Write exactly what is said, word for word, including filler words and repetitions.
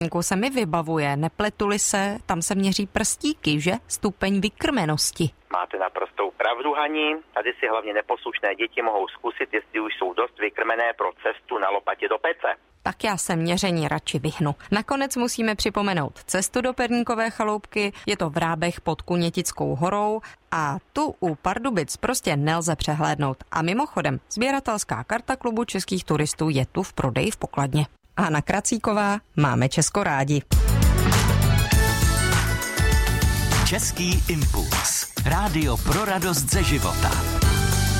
Se mi vybavuje, nepletuli se, tam se měří prstíky, že? Stupeň vykrmenosti. Máte naprostou pravdu, Hani. Tady si hlavně neposlušné děti mohou zkusit, jestli už jsou dost vykrmené pro cestu na lopatě do pece. Tak já se měření radši vyhnu. Nakonec musíme připomenout cestu do Perníkové chaloupky, je to v Rábech pod Kunětickou horou a tu u Pardubic prostě nelze přehlédnout. A mimochodem, sběratelská karta klubu českých turistů je tu v prodeji v pokladně. Hana Kracíková, máme Česko rádi. Český impuls. Rádio pro radost ze života.